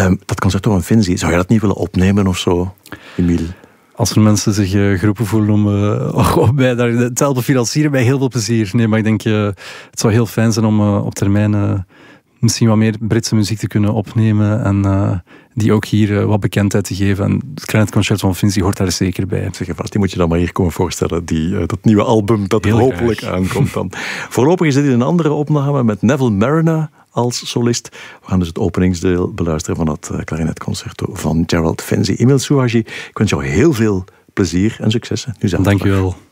Dat concerto van Finzi, zou je dat niet willen opnemen of zo, Emiel? Als er mensen zich geroepen voelen om mij daar te helpen financieren, bij heel veel plezier. Nee, maar ik denk, het zou heel fijn zijn om op termijn misschien wat meer Britse muziek te kunnen opnemen en die ook hier wat bekendheid te geven. En het Clarinetconcert van Finzi hoort daar zeker bij. Zeg je vast, die moet je dan maar hier komen voorstellen. Dat nieuwe album dat heel hopelijk graag aankomt dan. Voorlopig is dit een andere opname met Neville Mariner als solist. We gaan dus het openingsdeel beluisteren van dat Clarinetconcerto van Gerald Finzi. Emile Souhaji, ik wens jou heel veel plezier en succes. Nu zelf. Dank u wel.